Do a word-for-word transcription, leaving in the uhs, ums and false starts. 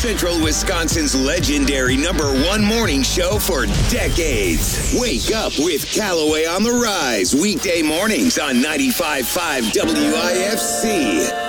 Central Wisconsin's legendary number one morning show for decades. Wake up with Callaway on the Rise, weekday mornings on ninety-five point five W I F C.